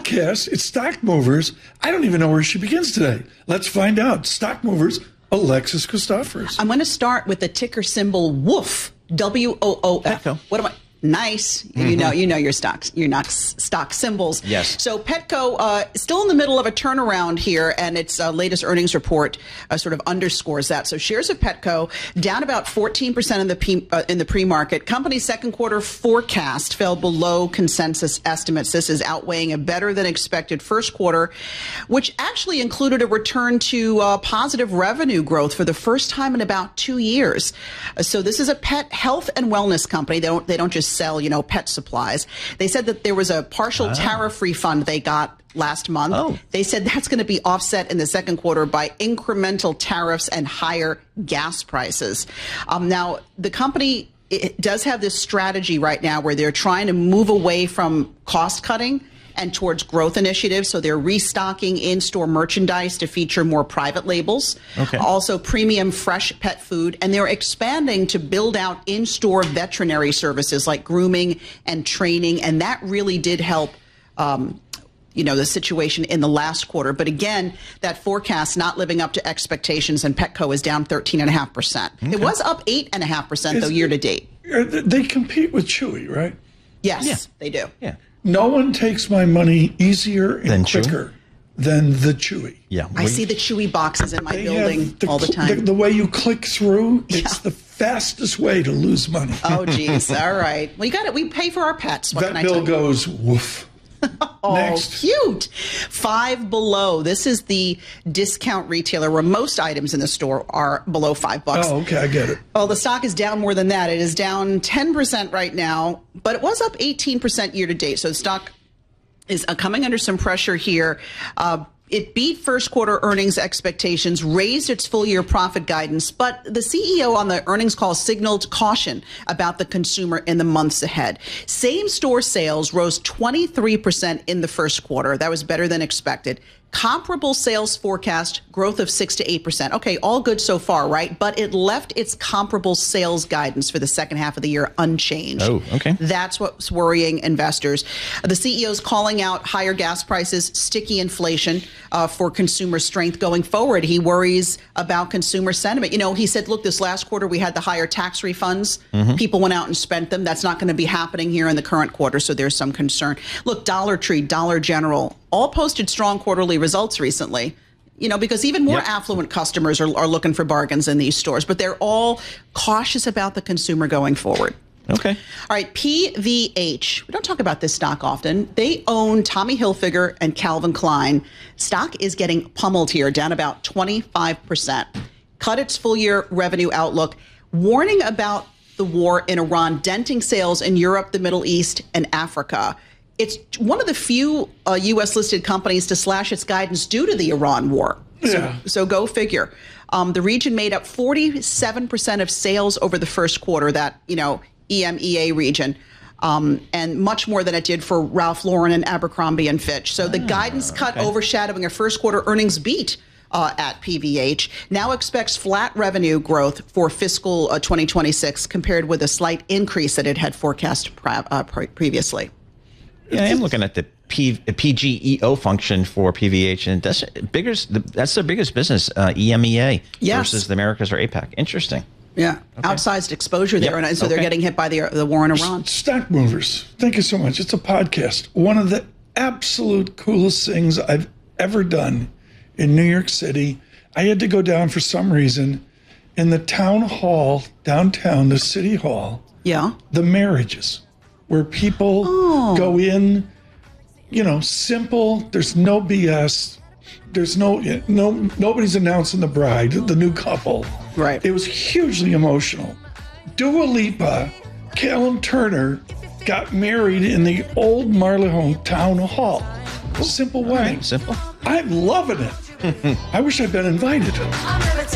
podcast. It's Stock Movers. I don't even know where she begins today. Let's find out. Stock Movers, Alexis Christoforous. I'm going to start with the ticker symbol WOOF. WOOF. Petco. What am I? Nice. Mm-hmm. You know your stocks, stock symbols. Yes. So Petco still in the middle of a turnaround here, and its latest earnings report sort of underscores that. So shares of Petco down about 14% in the pre-market. Company's second quarter forecast fell below consensus estimates. This is outweighing a better than expected first quarter, which actually included a return to positive revenue growth for the first time in about 2 years. So this is a pet health and wellness company. They don't just sell, pet supplies. They said that there was a partial tariff refund they got last month. Oh. They said that's going to be offset in the second quarter by incremental tariffs and higher gas prices. Now, the company does have this strategy right now where they're trying to move away from cost cutting and towards growth initiatives. So they're restocking in-store merchandise to feature more private labels, also premium fresh pet food, and they're expanding to build out in-store veterinary services like grooming and training, and that really did help the situation in the last quarter. But again, that forecast not living up to expectations, and Petco is down 13.5%. Okay. It was up 8.5%, though, year to date. They compete with Chewy, right? Yes, they do. Yeah. No one takes my money easier and quicker than the Chewy. Yeah, I see the Chewy boxes in my building all the time. The way you click through, it's the fastest way to lose money. Oh, geez. All right. Well, you got it. We pay for our pets. What can I tell you? That bill goes woof. Oh, Next. Cute. Five Below. This is the discount retailer where most items in the store are below $5. Oh, okay. I get it. Well, the stock is down more than that. It is down 10% right now, but it was up 18% year to date. So the stock is coming under some pressure here. It beat first quarter earnings expectations, raised its full year profit guidance, but the CEO on the earnings call signaled caution about the consumer in the months ahead. Same store sales rose 23% in the first quarter. That was better than expected. Comparable sales forecast growth of 6 to 8%. Okay, all good so far, right? But it left its comparable sales guidance for the second half of the year unchanged. Oh, okay. That's what's worrying investors. The CEO is calling out higher gas prices, sticky inflation for consumer strength going forward. He worries about consumer sentiment. He said, look, this last quarter we had the higher tax refunds. People went out and spent them. That's not going to be happening here in the current quarter, so there's some concern. Look, Dollar Tree, Dollar General, all posted strong quarterly results recently, because even more affluent customers are looking for bargains in these stores, but they're all cautious about the consumer going forward. Okay. All right. PVH. We don't talk about this stock often. They own Tommy Hilfiger and Calvin Klein. Stock is getting pummeled here, down about 25%. Cut its full year revenue outlook, warning about the war in Iran, denting sales in Europe, the Middle East, and Africa. It's one of the few U.S.-listed companies to slash its guidance due to the Iran war. So go figure. The region made up 47% of sales over the first quarter, that, EMEA region, and much more than it did for Ralph Lauren and Abercrombie and Fitch. So the guidance cut overshadowing a first quarter earnings beat at PVH now expects flat revenue growth for fiscal 2026 compared with a slight increase that it had forecast previously. Yeah, I am looking at the PGEO function for PVH, and that's their biggest business, EMEA versus the Americas or APAC. Interesting. Yeah, outsized exposure there, and so they're getting hit by the war in Iran. Stock Movers, thank you so much. It's a podcast. One of the absolute coolest things I've ever done in New York City. I had to go down for some reason in the town hall downtown, the city hall. Yeah. The marriages, where people go in, simple. There's no BS. There's nobody's announcing the bride, the new couple. Right. It was hugely emotional. Dua Lipa, Callum Turner got married in the old Marylebone Town Hall. Simple wedding. Simple. I'm loving it. I wish I'd been invited.